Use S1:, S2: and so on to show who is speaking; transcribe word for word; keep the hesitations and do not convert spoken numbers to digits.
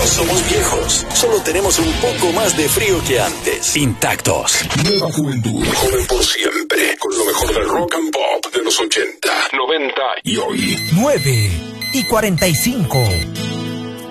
S1: somos viejos, solo tenemos un poco más de frío que antes. Intactos.
S2: Nueva juventud, joven por siempre, con lo mejor del rock and pop de los ochenta, noventa y hoy.
S3: nueve y cuarenta y cinco.